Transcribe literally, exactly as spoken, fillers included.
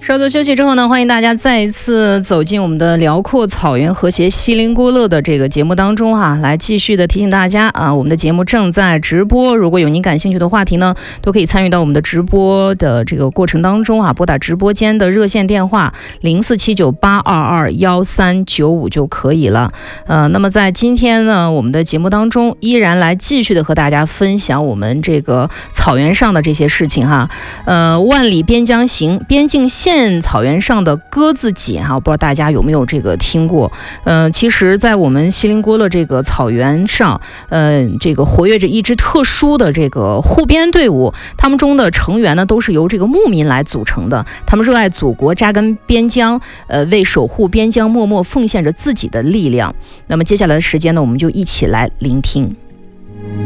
稍作休息之后呢，欢迎大家再一次走进我们的辽阔草原和谐锡林郭勒的这个节目当中哈、啊，来继续的提醒大家啊，我们的节目正在直播，如果有您感兴趣的话题呢，都可以参与到我们的直播的这个过程当中啊，拨打直播间的热线电话零四七九八二二幺三九五就可以了。呃，那么在今天呢，我们的节目当中依然来继续的和大家分享我们这个草原上的这些事情哈。呃，万里边疆行，边境线草原上的鸽子节哈，不知道大家有没有这个听过？呃，其实，在我们锡林郭勒这个草原上，呃，这个活跃着一支特殊的这个护边队伍，他们中的成员呢，都是由这个牧民来组成的。他们热爱祖国，扎根边疆，呃，为守护边疆默默奉献着自己的力量。那么接下来的时间呢，我们就一起来聆听。